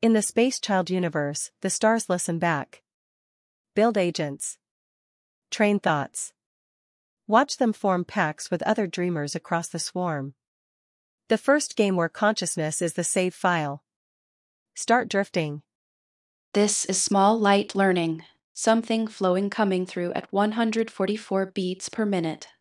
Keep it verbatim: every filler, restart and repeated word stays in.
In the Space Child universe, the stars listen back. Build agents. Train thoughts. Watch them form packs with other dreamers across the swarm. The first game where consciousness is the save file. Start drifting. This is small light learning, something flowing coming through at one hundred forty-four beats per minute.